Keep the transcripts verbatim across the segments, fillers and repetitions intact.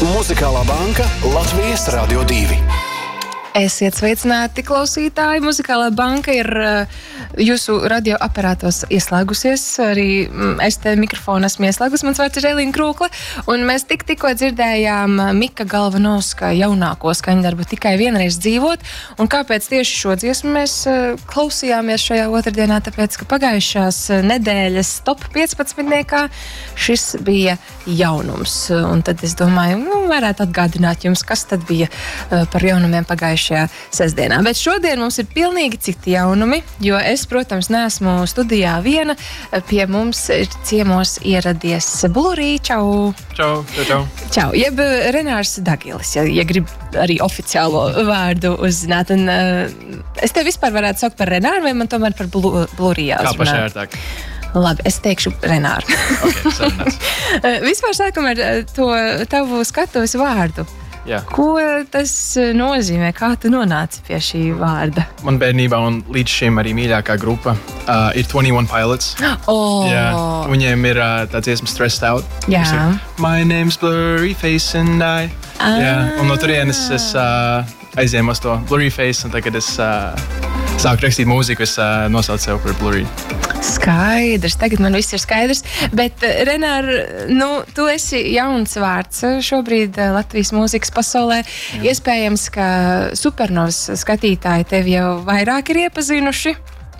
Muzikālā banka Latvijas Radio divi. Esiet sveicināti, klausītāji. Muzikālā banka ir uh, jūsu radioaparātos ieslēgusies. Arī mm, es te mikrofonu esmu ieslēgus. Mans vārds ir Elīna Krūkle. Un mēs tik tikko dzirdējām Mika Galvanovska jaunāko skaņdarbu Tikai vienreiz dzīvot. Un kāpēc tieši šo dziesmu mēs uh, klausījāmies šajā otrdienā? Tāpēc, ka pagājušās nedēļas top piecpadsmitniekā šis bija jaunums. Un tad es domāju, nu, varētu atgādināt jums, kas tad bija uh, par jaunumiem pagājušajā šajā sestdienā. Bet šodien mums ir pilnīgi citi jaunumi, jo es, protams, neesmu studijā viena. Pie mums ir ciemos ieradies Blurī. Čau! Čau, čau, čau. Čau, jeb Renārs Dagilis, ja, ja grib arī oficiālo vārdu uzzināt. Un, uh, es tev vispār varētu saukt par Renāru, vai man tomēr par Blu, Blurī jāuzrunā? Kā pašai ērtāk? Labi, es teikšu Renāru. Ok, sarunās. Vispār sākam ar to tavu skatuves vārdu. Jā. Ko tas nozīmē? Kā tu nonāci pie šī vārda? Man bērnībā un līdz šim arī mīļākā grupa uh, ir twenty one Pilots. Oh. Jā, viņiem ir uh, tāds dziesma Stressed Out. Jā. Ir, My name's Blurry Face and I. Ah. Jā, un no turienes es uh, aizēmu uz to Blurry Face, un tagad es uh, sāku rakstīt mūziku, es uh, nosaucu sev par Blurry. Skaidrs, tagad man viss ir skaidrs. Bet, Renār, nu, tu esi jauns vārds šobrīd Latvijas mūzikas pasaulē. Jā. Iespējams, ka Supernovas skatītāji tevi jau vairāk ir iepazinuši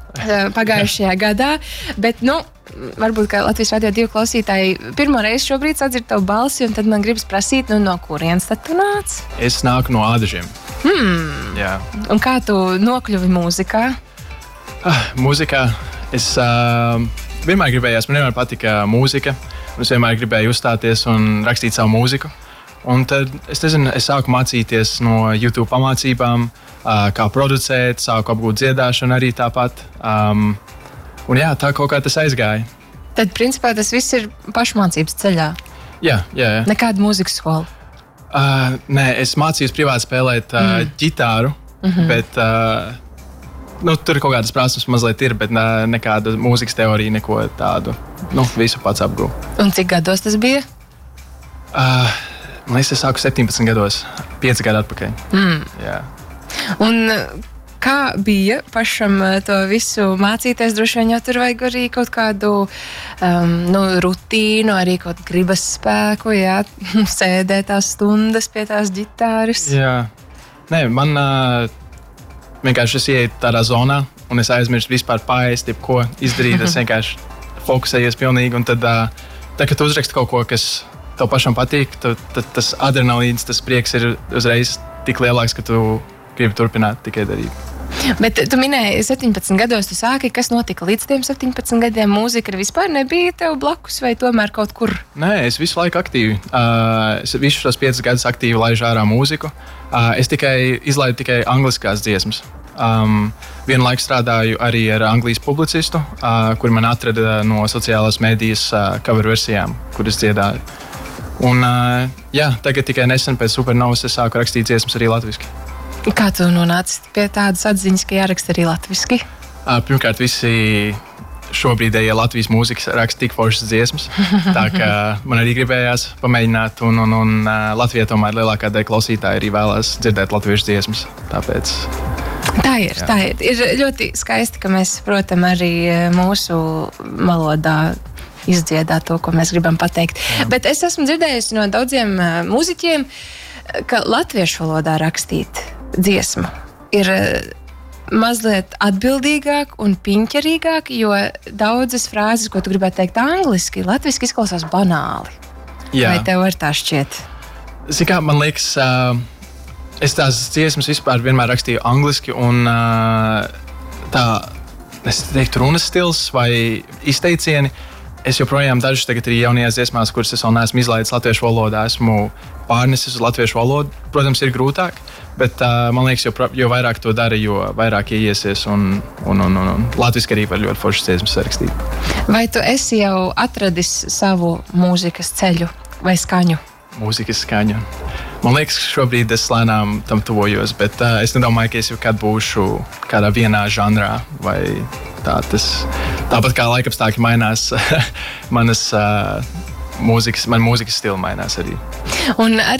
pagājušajā gadā. Bet, nu, varbūt, ka Latvijas Radio divi klausītāji pirmo reizi šobrīd sadzird tavu balsi, un tad man gribas prasīt, nu, no kurienes tad tu nāc? Es nāku no Ādažiem. Hmm. Jā. Un kā tu nokļuvi mūzikā? Ah, mūzikā es uh, vienmēr gribējās, man vienmēr patika mūzika. Es vienmēr gribēju uzstāties un rakstīt savu mūziku. Un tad, es nezinu, es sāku mācīties no YouTube pamācībām, uh, kā producēt, sāku apgūt dziedāšanu arī tāpat. Um, un jā, tā kaut kā tas aizgāja. Tad, principā, tas viss ir pašmācības ceļā? Jā, jā, jā. Nekāda mūzikas skola? Uh, nē, es mācījos privāti spēlēt uh, mm. ģitāru, mm-hmm. bet uh, nu, tur kaut kādas prasmes mazliet ir, bet ne, nekāda mūzikas teorija, neko tādu. Nu, visu pats apgūvu. Un cik gados tas bija? Uh, man liekas, es sāku septiņpadsmit gados, pieci gadi atpakaļ. Mm. Jā. Un kā bija pašam to visu mācīties? Droši vien jau tur vajag arī kaut kādu um, nu, rutīnu, arī kaut kādu gribas spēku, jā, sēdēt tās stundas pie tās ģitāras. Jā. Nē, man uh, vienkārši es ieeju tādā zonā, un es aizmirstu vispār paēst, jebko izdarīt. Es vienkārši fokusējos pilnīgi, un tad, uh, tā, kad tu uzraksti kaut ko, kas tev pašam patīk, tad, tad tas adrenalīns, tas prieks ir uzreiz tik lielāks, ka tu gribi turpināt tikai darīt. Bet tu minēji, septiņpadsmit gados tu sāki, kas notika līdz tiem septiņpadsmit gadiem? Mūzika vispār nebija tev blakus vai tomēr kaut kur? Nē, es visu laiku aktīvi. Uh, es visus šos piecus gadus aktīvi laižu ārā mūziku. Uh, es tikai izlaidu tikai angliskās dziesmas. Um, vienu laiku strādāju arī ar Anglijas publicistu, uh, kur man atrada no sociālās mēdījas uh, cover versijām, kuras dziedāju. Un uh, jā, tagad tikai nesen pēc Supernovas es sāku rakstīt dziesmas arī latviski. Kā tu nonāci pie tādas atziņas, ka jāraksta arī latviski? Uh, pirmkārt, visi šobrīdējie Latvijas mūzikas raksta tik foršas dziesmas, tā kā man arī gribējās pamēģināt, un, un, un uh, Latvijā tomēr lielākā daļa klausītāji arī vēlās dzirdēt latviešu dziesmas, tāpēc... Tā ir, jā. tā ir. Ir ļoti skaisti, ka mēs, protams, arī mūsu valodā izdziedāt to, ko mēs gribam pateikt. Jā. Bet es esmu dzirdējusi no daudziem mūziķiem, ka latviešu valodā rakstīt dziesmu ir mazliet atbildīgāk un piņķerīgāk, jo daudzas frāzes, ko tu gribētu teikt angliski, latviski izklausās banāli. Jā. Vai tev ar tā šķiet? Zini kā, man liekas, uh, es tās dziesmas vispār vienmēr rakstīju angliski, un uh, tā, es teiktu, runas stils vai izteicieni, es joprojām dažas tagad arī jaunajās dziesmās, kuras es vēl neesmu izlaidis latviešu valodā, esmu pārnesis uz latviešu valodu. Protams, ir grūtāk, bet uh, man liekas, jo, jo vairāk to dara, jo vairāk ieiesies, un, un, un, un, un latviski arī var ļoti foršas dziesmas sarakstīt. Vai tu esi jau atradis savu mūzikas ceļu vai skaņu? Mūzikas skaņu. Man liekas, ka šobrīd es lēnām tam tuvojos, bet uh, es nedomāju, ka es jau kad būšu kādā vienā žanrā vai tā tas. Tāpat kā laikapstākļi mainās, manas uh, mūzikas, man mūzikas stila mainās arī. Un